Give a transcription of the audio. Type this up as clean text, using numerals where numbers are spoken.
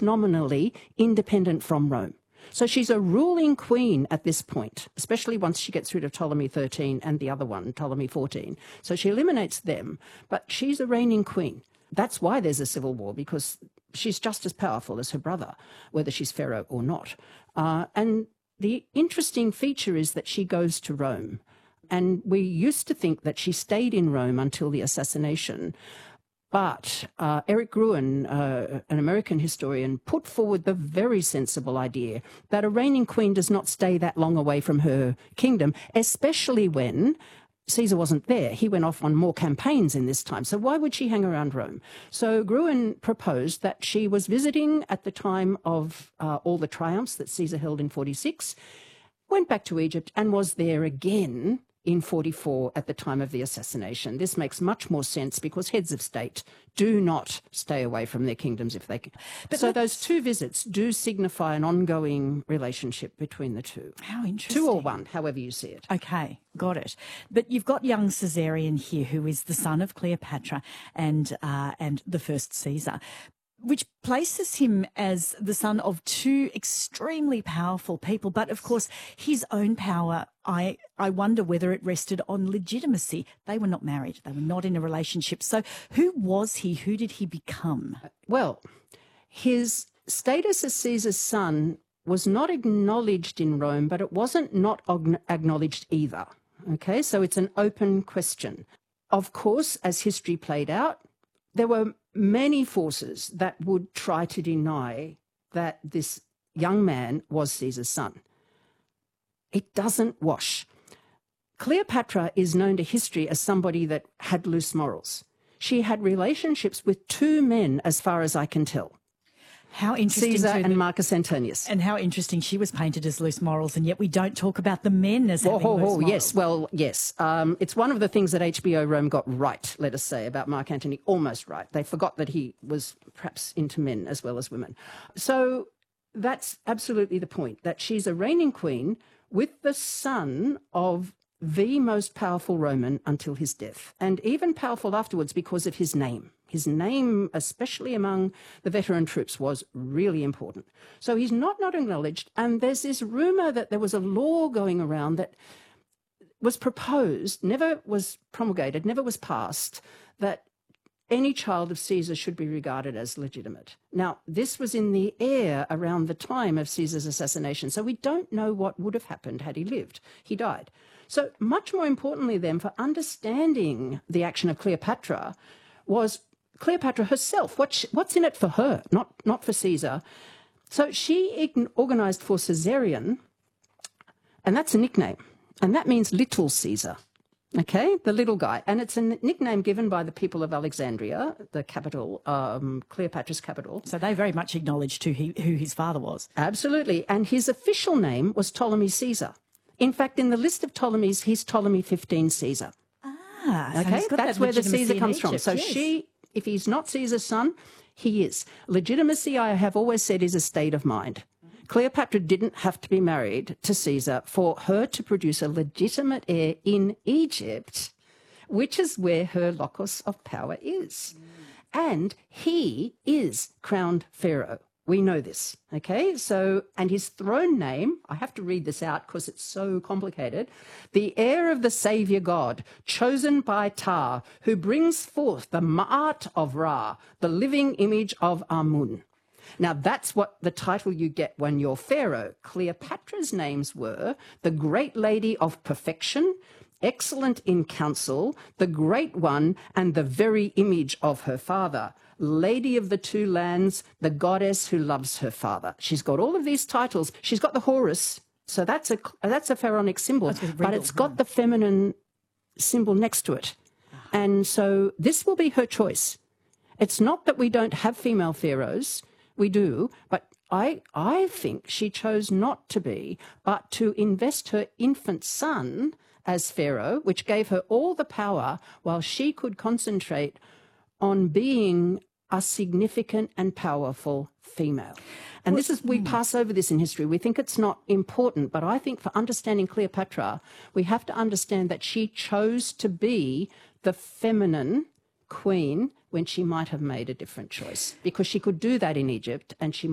least nominally independent from Rome. So she's a ruling queen at this point, especially once she gets rid of Ptolemy XIII and the other one, Ptolemy XIV. So she eliminates them, but she's a reigning queen. That's why there's a civil war, because she's just as powerful as her brother, whether she's pharaoh or not. And the interesting feature is that she goes to Rome. And we used to think that she stayed in Rome until the assassination. But Eric Gruen, an American historian, put forward the very sensible idea that a reigning queen does not stay that long away from her kingdom, especially when Caesar wasn't there. He went off on more campaigns in this time. So why would she hang around Rome? So Gruen proposed that she was visiting at the time of all the triumphs that Caesar held in 46, went back to Egypt and was there again in 44 at the time of the assassination. This makes much more sense because heads of state do not stay away from their kingdoms if they can. But so those two visits do signify an ongoing relationship between the two. How interesting. Two or one, however you see it. Okay, got it. But you've got young Caesarion here, who is the son of Cleopatra and the first Caesar, which places him as the son of two extremely powerful people. But, of course, his own power, I wonder whether it rested on legitimacy. They were not married. They were not in a relationship. So who was he? Who did he become? Well, his status as Caesar's son was not acknowledged in Rome, but it wasn't not acknowledged either. Okay, so it's an open question. Of course, as history played out, there were many forces that would try to deny that this young man was Caesar's son. It doesn't wash. Cleopatra is known to history as somebody that had loose morals. She had relationships with two men, as far as I can tell. How interesting. Caesar and Marcus Antonius. And how interesting she was painted as loose morals, and yet we don't talk about the men as having loose morals. Yes, well, yes. It's one of the things that HBO Rome got right, let us say, about Mark Antony, almost right. They forgot that he was perhaps into men as well as women. So that's absolutely the point, that she's a reigning queen with the son of the most powerful Roman until his death, and even powerful afterwards because of his name. His name, especially among the veteran troops, was really important. So he's not acknowledged, and there's this rumour that there was a law going around that was proposed, never was promulgated, never was passed, that any child of Caesar should be regarded as legitimate. Now, this was in the air around the time of Caesar's assassination, so we don't know what would have happened had he lived. He died. So much more importantly then, for understanding the action of Cleopatra, was Cleopatra herself. What's in it for her, not for Caesar? So she organised for Caesarion, and that's a nickname, and that means little Caesar. Okay, the little guy. And it's a nickname given by the people of Alexandria, the capital, Cleopatra's capital. So they very much acknowledged who his father was. Absolutely. And his official name was Ptolemy Caesar. In fact, in the list of Ptolemies, he's Ptolemy 15 Caesar. Okay, so that's where the Caesar comes from. So yes. If he's not Caesar's son, he is. Legitimacy, I have always said, is a state of mind. Cleopatra didn't have to be married to Caesar for her to produce a legitimate heir in Egypt, which is where her locus of power is. And he is crowned pharaoh. We know this, okay? So, and his throne name, I have to read this out because it's so complicated. The heir of the saviour God, chosen by Ptah, who brings forth the Ma'at of Ra, the living image of Amun. Now, that's what the title you get when you're pharaoh. Cleopatra's names were the Great Lady of Perfection, Excellent in Counsel, the Great One, and the very image of her father. Lady of the Two Lands, the goddess who loves her father. She's got all of these titles. She's got the Horus, so that's a pharaonic symbol, but it's got the feminine symbol next to it. And so this will be her choice. It's not that we don't have female pharaohs. We do, but I think she chose not to be, but to invest her infant son as pharaoh, which gave her all the power while she could concentrate on being a significant and powerful female. And we pass over this in history. We think it's not important, but I think for understanding Cleopatra, we have to understand that she chose to be the feminine queen when she might have made a different choice, because she could do that in Egypt, and she